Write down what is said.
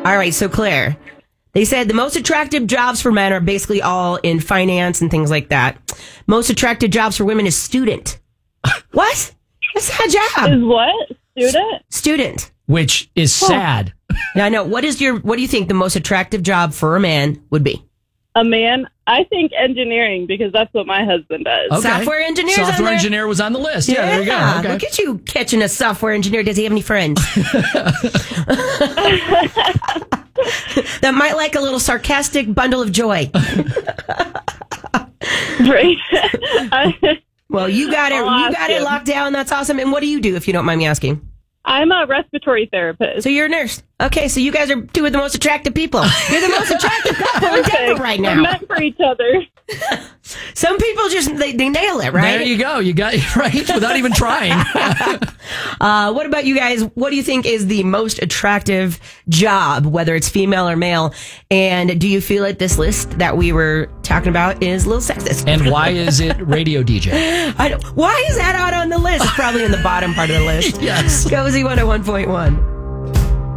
All right, so Claire, they said the most attractive jobs for men are basically all in finance and things like that. Most attractive jobs for women is student. What? That's not a job. Is what? Student? Student. Which is sad. Now, I know. What do you think the most attractive job for a man would be? A man? I think engineering, because that's what my husband does. Okay. Software engineers. Software engineer was on the list. Yeah, there you go. Okay. Look at you catching a software engineer. Does he have any friends? That might like a little sarcastic bundle of joy. Right. Well, you got it. You got it locked down. That's awesome. And what do you do, if you don't mind me asking? I'm a respiratory therapist. So you're a nurse. Okay, so you guys are two of the most attractive people. You're the most attractive couple in Denver right now. We're meant for each other. Some people just, they nail it, right? There you go. You got it right without even trying. What about you guys? What do you think is the most attractive job, whether it's female or male? And do you feel like this list that we were talking about is a little sexist? And why is it radio DJ? Why is that out on the list? It's probably in the bottom part of the list. Yes. Cozy 101.1.